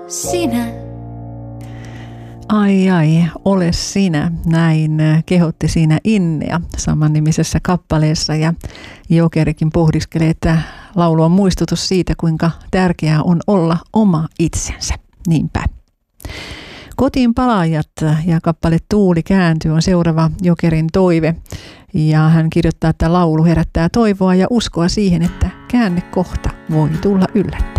sinä. Ai ai, ole sinä, näin kehotti siinä Innea samannimisessä kappaleessa, ja Jokerikin pohdiskelee, että laulu on muistutus siitä, kuinka tärkeää on olla oma itsensä. Niinpä. Kotiin palaajat ja kappale Tuuli kääntyy on seuraava Jokerin toive, ja hän kirjoittaa, että laulu herättää toivoa ja uskoa siihen, että käännekohta voi tulla yllättäen.